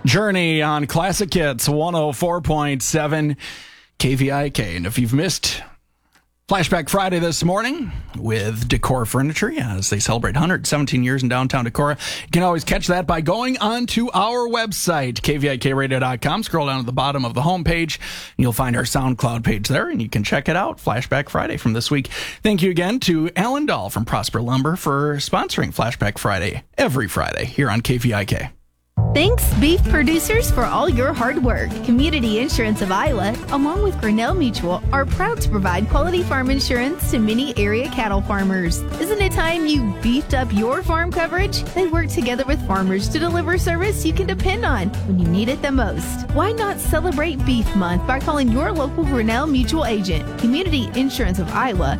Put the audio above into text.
Journey on Classic Hits 104.7 KVIK. And if you've missed Flashback Friday this morning with Decor Furniture, as they celebrate 117 years in downtown Decorah, you can always catch that by going onto our website, kvikradio.com. Scroll down to the bottom of the homepage, and you'll find our SoundCloud page there, and you can check it out. Flashback Friday from this week. Thank you again to Alan Dahl from Prosper Lumber for sponsoring Flashback Friday every Friday here on KVIK. Thanks, beef producers, for all your hard work. Community Insurance of Iowa, along with Grinnell Mutual, are proud to provide quality farm insurance to many area cattle farmers. Isn't it time you beefed up your farm coverage? They work together with farmers to deliver service you can depend on when you need it the most. Why not celebrate Beef Month by calling your local Grinnell Mutual agent? Community Insurance of Iowa